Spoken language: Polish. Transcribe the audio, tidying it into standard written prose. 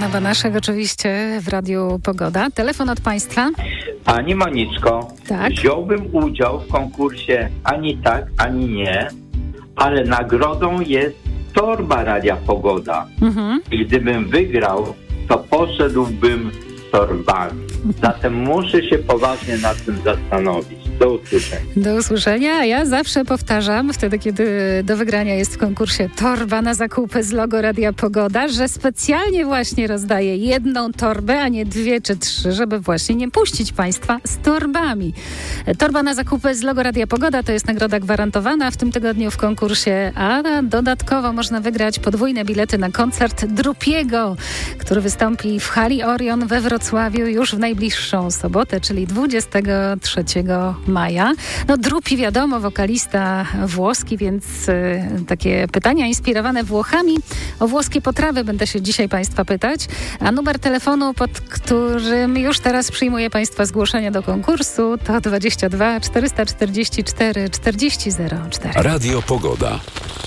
Banaszek oczywiście w Radiu Pogoda. Telefon od Państwa. Pani Moniczko, Tak. wziąłbym udział w konkursie ani tak, ani nie, ale nagrodą jest torba Radia Pogoda. I gdybym wygrał, to poszedłbym z torbami. Zatem muszę się poważnie nad tym zastanowić. Do usłyszenia. Do usłyszenia. A ja zawsze powtarzam, wtedy kiedy do wygrania jest w konkursie torba na zakupy z logo Radia Pogoda, że specjalnie właśnie rozdaję jedną torbę, a nie 2 czy 3, żeby właśnie nie puścić Państwa z torbami. Torba na zakupy z logo Radia Pogoda to jest nagroda gwarantowana w tym tygodniu w konkursie, a dodatkowo można wygrać podwójne bilety na koncert Drupiego, który wystąpi w hali Orion we Wrocławiu już w najbliższą sobotę, czyli 23 maja. No Drupi wiadomo, wokalista włoski, więc takie pytania inspirowane Włochami. O włoskie potrawy będę się dzisiaj Państwa pytać. A numer telefonu, pod którym już teraz przyjmuję Państwa zgłoszenia do konkursu, to 22 444 40 04. Radio Pogoda.